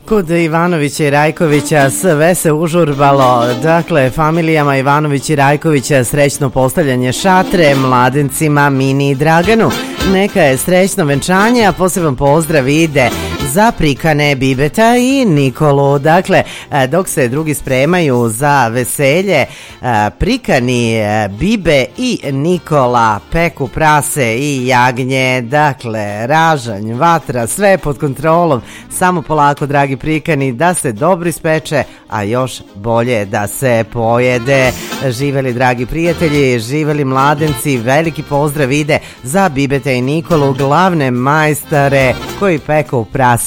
Kod Ivanovića i Rajkovića sve se užurbalo. Dakle, familijama Ivanović i Rajkovića srećno postavljanje šatre, mladencima Mini i Draganu. Neka je srećno venčanje, a poseban pozdrav ide za Prikane, Bibeta i Nikolu. Dakle, dok se drugi spremaju za veselje, Prikani, Bibe i Nikola peku prase i jagnje. Dakle, ražanj, vatra, sve pod kontrolom. Samo polako, dragi Prikani, da se dobro ispeče, a još bolje da se pojede. Živeli, dragi prijatelji, živeli mladenci, veliki pozdrav ide za Bibeta i Nikolu, glavne majstare koji peku prase